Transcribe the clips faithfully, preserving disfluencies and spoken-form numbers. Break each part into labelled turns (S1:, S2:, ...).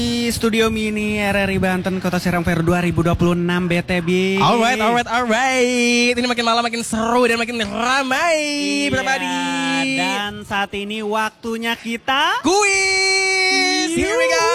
S1: Studio Mini R R I Banten Kota Serang Fair dua ribu dua puluh enam B T B.
S2: Alright, alright, alright. Ini makin malam makin seru dan makin ramai,
S1: Iya,
S2: Bradadi.
S1: dan saat ini waktunya kita
S2: Kuis. Here we go.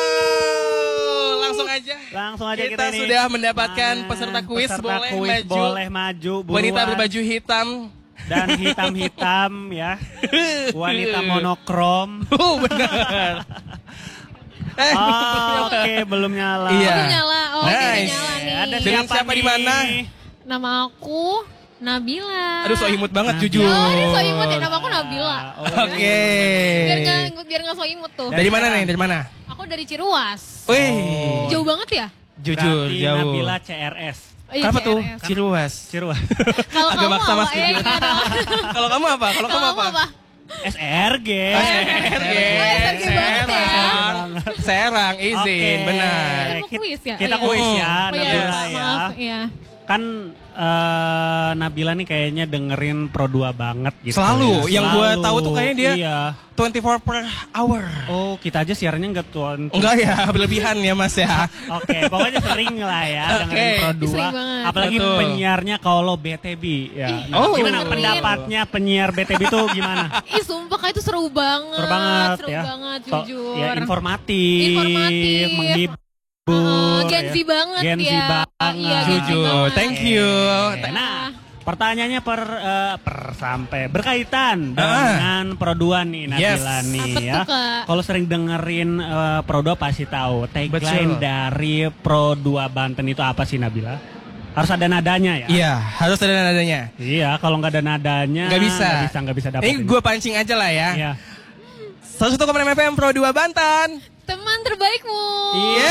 S2: Langsung aja.
S1: Langsung aja kita,
S2: kita
S1: ini.
S2: sudah mendapatkan
S1: Nah,
S2: peserta kuis,
S1: peserta
S2: boleh
S1: kuis
S2: maju.
S1: boleh maju. Buruan.
S2: Wanita berbaju hitam.
S1: Dan hitam-hitam ya. Wanita monokrom.
S2: Oh, benar. Eh,
S1: Oh, Oke, okay, belum nyala.
S2: Iya.
S3: Belum nyala. Oh,
S2: Nice.
S3: udah nyala nih.
S1: Ada
S2: Dengan
S1: siapa,
S2: siapa
S1: nih?
S2: di mana?
S3: Nama aku Nabila.
S2: Aduh, so imut banget,
S1: Nah,
S2: jujur.
S3: Oh, ini so imut ya, nama aku Nabila.
S1: Oh,
S2: Oke.
S3: Biar nggak biar nggak so imut tuh.
S2: Dari mana nih? Dari mana?
S3: Aku dari Ciruas.
S2: Wih,
S1: Oh.
S3: Jauh banget ya?
S2: jujur,
S1: Berarti
S2: jauh.
S1: Nabila C R S.
S3: Oh, iya,
S2: Kenapa tuh?
S3: C R S.
S2: Ciruas.
S1: Ciruas.
S3: Kalau
S2: Agak
S3: kamu
S2: maksa,
S3: apa?
S2: Mas,
S3: Eh,
S2: jujur.
S3: enggak dong.
S2: Kalau kamu apa? Kalau kamu
S3: Kalau
S2: apa?
S3: kamu apa?
S1: S R G.
S2: S R G.
S3: S R G banget ya.
S2: Serang. Serang, izin,
S1: Oke.
S2: benar.
S3: Kan mau kuis ya?
S1: Kita
S3: Iya.
S1: kuis ya,
S3: Oh, iya,
S1: Nabila ya.
S3: maaf, iya.
S1: Kan eh, Nabila nih kayaknya dengerin Pro dua banget gitu.
S2: Selalu.
S1: ya.
S2: Yang gua tahu tuh kayaknya dia
S1: Iya.
S2: dua puluh empat per hour.
S1: Oh, kita aja siarannya enggak tuan.
S2: Enggak ya, berlebihan ya Mas ya.
S1: Oke, pokoknya sering lah ya dengerin
S2: Oke.
S1: Pro dua.
S3: Sering banget.
S1: Apalagi
S2: Betul.
S1: penyiarnya kalau B T B ya. Nah,
S2: Oh.
S1: gimana
S3: Dengerin.
S1: pendapatnya penyiar B T B itu gimana?
S3: Ih, sumpah kayak itu seru banget.
S1: Seru banget
S3: seru
S1: ya.
S3: banget,
S1: So-
S3: jujur.
S1: ya informatif,
S3: Informatif.
S1: menghibur.
S3: Uh, Gen Z
S1: ya.
S3: banget
S1: Gen Z
S3: ya.
S1: banget.
S3: Oh, iya, Gen Z
S2: Jujur,
S3: banget.
S2: thank you.
S1: Oke, Nah, pertanyaannya per eh, per sampai berkaitan
S2: Ah.
S1: dengan Pro dua nih Nabila
S2: Yes.
S1: nih
S3: Apa
S1: ya.
S3: tuh, Kak?
S1: Kalau sering dengerin eh, Pro dua pasti tahu tagline
S2: Betul.
S1: dari Pro dua Banten itu apa sih Nabila? Harus ada nadanya ya.
S2: Iya, harus ada nadanya.
S1: Iya, kalau nggak ada nadanya
S2: Nggak bisa.
S1: nggak bisa nggak bisa dapat.
S2: Ini gue pancing aja lah ya.
S1: Iya.
S2: seratus satu koma enam F M Pro dua Banten.
S3: Teman terbaikmu.
S1: Iya.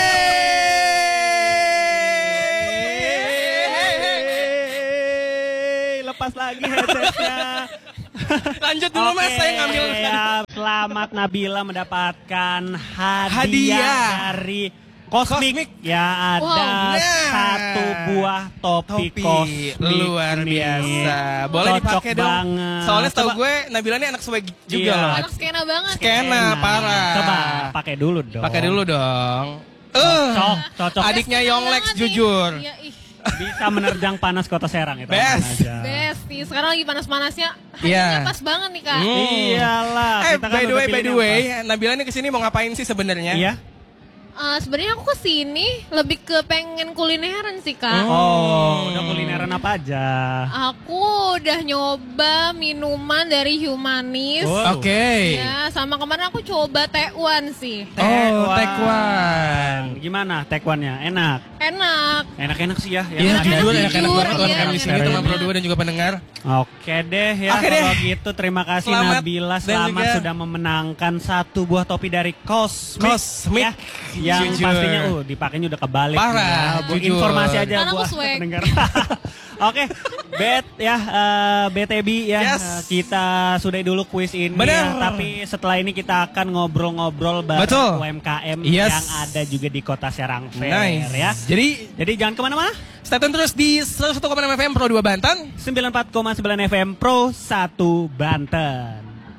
S1: Yeay. Lepas lagi headsetnya.
S2: Lanjut dulu Mas,
S1: Oke,
S2: saya ngambil.
S1: ya, selamat Nabila mendapatkan hadiah,
S2: Hadiah.
S1: dari Cosmic.
S2: Cosmic.
S1: Ya, ada
S2: Wow. Nah.
S1: satu buah topi,
S2: Topi
S1: Cosmic
S2: luar
S1: nih.
S2: biasa. Boleh
S1: Cocok
S2: dipakai dong.
S1: banget.
S2: Soalnya setahu
S1: Coba-
S2: gue Nabila ini anak swag juga
S1: Iya.
S2: loh.
S3: Anak skena banget.
S2: Skena
S1: Enak.
S2: parah.
S1: Coba pakai dulu dong.
S2: Pakai dulu dong. Eh,
S1: Cocok, cocok.
S2: adiknya
S3: Skena
S2: Yonglex
S3: banget nih.
S2: jujur.
S3: Iya, ih.
S1: Bisa menerjang panas kota Serang itu.
S2: Best.
S1: aman aja.
S3: Best nih. Sekarang lagi panas-panasnya.
S2: Iya.
S3: Harganya pas banget nih, Kak.
S2: Hmm.
S1: Iyalah.
S2: Eh,
S1: kita kan
S2: by the
S1: udah
S2: way, by
S1: pilih
S2: the
S1: yang
S2: way,
S1: pas.
S2: Nabila ini kesini mau ngapain sih sebenarnya?
S1: Iya.
S3: Eh, sebenarnya aku kesini lebih ke pengen kulineran sih, Kak.
S1: Oh, udah kulineran apa aja?
S3: Aku udah nyoba minuman dari Humanis.
S1: Wow.
S2: Oke.
S3: Ya, sama kemarin aku coba Taekwon sih.
S2: Oh, Taekwon.
S1: Gimana Taekwonnya? Enak.
S3: Enak.
S1: Enak-enak sih ya.
S2: Iya,
S3: Enak-enak
S2: jujur
S3: jujur,
S2: enak-enak banget
S3: iya,
S2: orang di sini
S1: enak.
S2: teman Pro dua dan juga pendengar.
S1: Oke deh ya.
S2: Oke deh.
S1: Kalau gitu terima kasih
S2: Selamat
S1: Nabila.
S2: dan
S1: Selamat
S2: juga-
S1: sudah memenangkan satu buah topi dari Cosmic.
S2: Cosmic.
S1: Ya, yang
S2: Jujur.
S1: pastinya uh dipakainya udah kebalik.
S2: Parah,
S1: ya. Bu,
S2: jujur.
S1: Informasi aja
S3: Karena aku
S1: buat
S3: swag.
S1: pendengar. Oke, Bet ya eh, B T B ya.
S2: Yes.
S1: Eh, kita sudahi dulu kuis ini.
S2: Bener.
S1: Ya. Tapi setelah ini kita akan ngobrol-ngobrol bareng
S2: Betul.
S1: U M K M
S2: Yes.
S1: yang ada juga di Kota Serang Fair
S2: Nice.
S1: ya.
S2: Jadi,
S1: Jadi jangan kemana-mana.
S2: stay tune terus di seratus satu koma enam F M Pro dua Banten.
S1: sembilan puluh empat koma sembilan F M Pro satu Banten.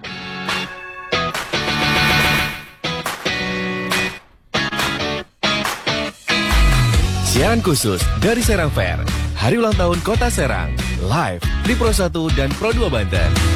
S4: Siaran khusus dari Serang Fair, Hari Ulang Tahun Kota Serang, live di Pro satu dan Pro dua Banten.